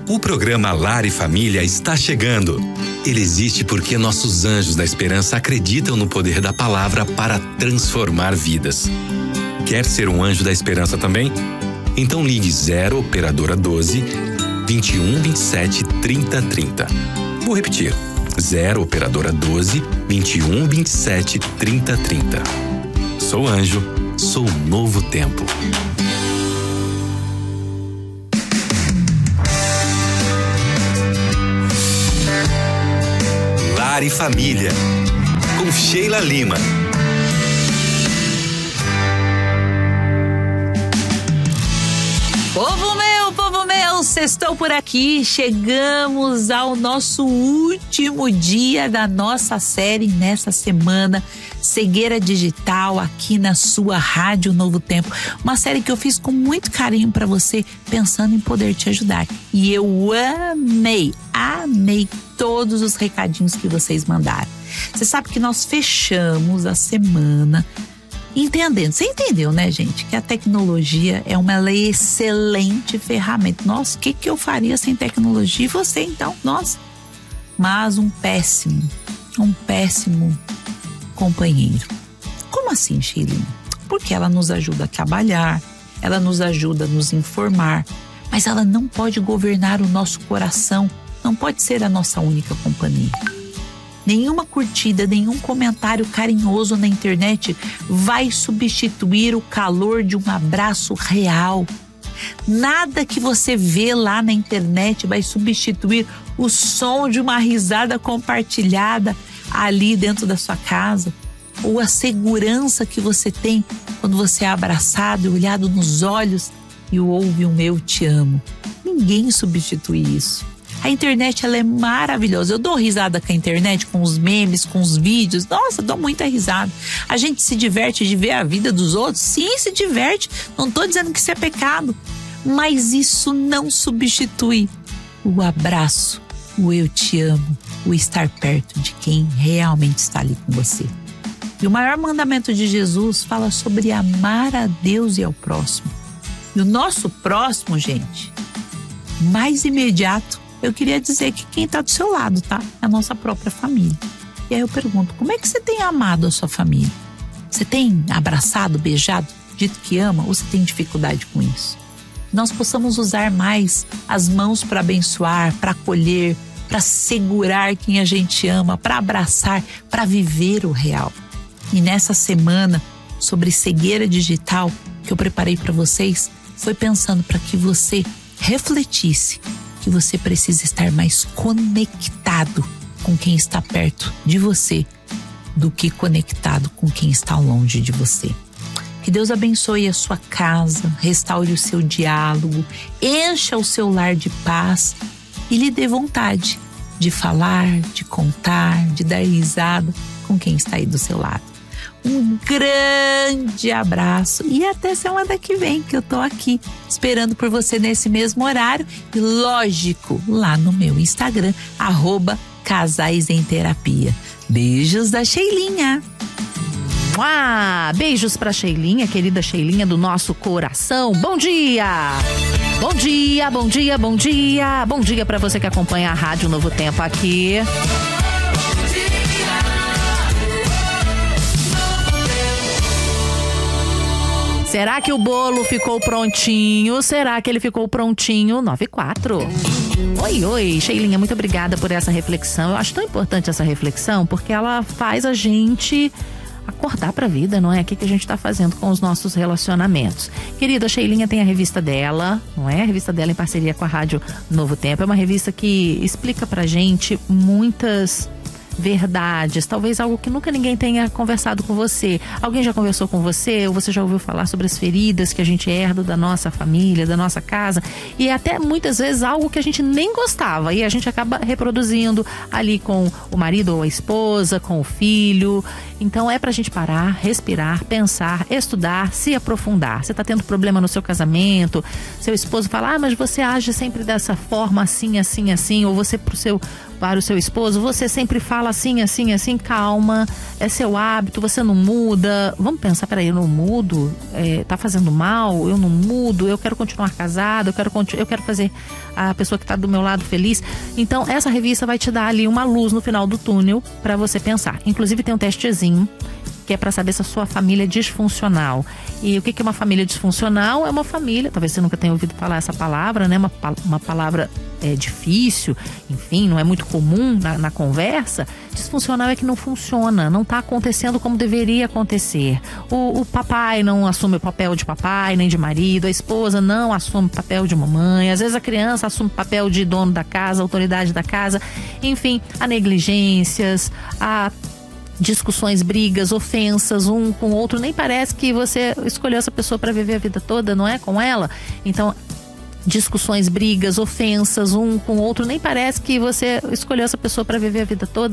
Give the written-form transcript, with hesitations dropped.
O programa Lar e Família está chegando. Ele existe porque nossos anjos da esperança acreditam no poder da palavra para transformar vidas. Quer ser um anjo da esperança também? Então ligue 0 operadora 12 21 27 30 30. Vou repetir. 0 operadora 12 21 27 30 30. Sou anjo, sou novo tempo. Lar e Família, com Sheila Lima. Povo meu, sextou por aqui, chegamos ao nosso último dia da nossa série nessa semana, Cegueira Digital, aqui na sua Rádio Novo Tempo. Uma série que eu fiz com muito carinho para você, pensando em poder te ajudar. E eu amei todos os recadinhos que vocês mandaram. Você sabe que nós fechamos a semana entendendo. Você entendeu, né, gente? Que a tecnologia é uma excelente ferramenta. Nossa, o que eu faria sem tecnologia? E você, então? Nossa. Mas um péssimo companheiro. Como assim, Sheilinha? Porque ela nos ajuda a trabalhar, ela nos ajuda a nos informar, mas ela não pode governar o nosso coração, não pode ser a nossa única companhia. Nenhuma curtida, nenhum comentário carinhoso na internet vai substituir o calor de um abraço real. Nada que você vê lá na internet vai substituir o som de uma risada compartilhada ali dentro da sua casa, ou a segurança que você tem quando você é abraçado e olhado nos olhos e ouve um "eu te amo". Ninguém substitui isso. A internet, ela é maravilhosa. Eu dou risada com a internet, com os memes, com os vídeos. Nossa, dou muita risada. A gente se diverte de ver a vida dos outros. Sim, se diverte. Não tô dizendo que isso é pecado. Mas isso não substitui o abraço, o "eu te amo", o estar perto de quem realmente está ali com você. E o maior mandamento de Jesus fala sobre amar a Deus e ao próximo. E o nosso próximo, gente, mais imediato, eu queria dizer que quem está do seu lado, tá? É a nossa própria família. E aí eu pergunto, como é que você tem amado a sua família? Você tem abraçado, beijado, dito que ama, ou você tem dificuldade com isso? Nós possamos usar mais as mãos para abençoar, para acolher, para segurar quem a gente ama, para abraçar, para viver o real. E nessa semana sobre cegueira digital que eu preparei para vocês, foi pensando para que você refletisse que você precisa estar mais conectado com quem está perto de você do que conectado com quem está longe de você. Que Deus abençoe a sua casa, restaure o seu diálogo, encha o seu lar de paz e lhe dê vontade de falar, de contar, de dar risada com quem está aí do seu lado. Um grande abraço e até semana que vem, que eu tô aqui esperando por você nesse mesmo horário e, lógico, lá no meu Instagram, @casaisemterapia. Beijos da Sheilinha. Beijos pra Sheilinha, querida Sheilinha do nosso coração. Bom dia! Bom dia, bom dia, bom dia. Bom dia pra você que acompanha a Rádio Novo Tempo aqui. Será que o bolo ficou prontinho? Será que ele ficou prontinho? 94. Oi, Sheilinha, muito obrigada por essa reflexão. Eu acho tão importante essa reflexão porque ela faz a gente acordar pra vida, não é? O que a gente tá fazendo com os nossos relacionamentos. Querida, a Sheilinha tem a revista dela, não é? A revista dela em parceria com a Rádio Novo Tempo. É uma revista que explica pra gente muitas verdades, talvez algo que nunca ninguém tenha conversado com você. Alguém já conversou com você, ou você já ouviu falar sobre as feridas que a gente herda da nossa família, da nossa casa, e até muitas vezes algo que a gente nem gostava e a gente acaba reproduzindo ali com o marido ou a esposa, com o filho. Então é pra gente parar, respirar, pensar, estudar, se aprofundar. Você tá tendo problema no seu casamento, seu esposo fala, mas você age sempre dessa forma, assim, assim, assim, ou você pro seu para o seu esposo, você sempre fala assim, assim, assim, calma, é seu hábito, você não muda. Vamos pensar, peraí, eu não mudo? Tá fazendo mal? Eu não mudo? Eu quero continuar casado, eu quero fazer a pessoa que está do meu lado feliz. Então, essa revista vai te dar ali uma luz no final do túnel para você pensar. Inclusive, tem um testezinho que é para saber se a sua família é disfuncional. E o que é uma família disfuncional? É uma família, talvez você nunca tenha ouvido falar essa palavra, né? Uma palavra difícil, enfim, não é muito comum na conversa. Disfuncional é que não funciona, não está acontecendo como deveria acontecer. O papai não assume o papel de papai, nem de marido, a esposa não assume o papel de mamãe, às vezes a criança assume o papel de dono da casa, autoridade da casa, enfim, há negligências, há discussões, brigas, ofensas um com o outro, nem parece que você escolheu essa pessoa para viver a vida toda, não é? Com ela. Então, discussões, brigas, ofensas um com o outro, nem parece que você escolheu essa pessoa para viver a vida toda.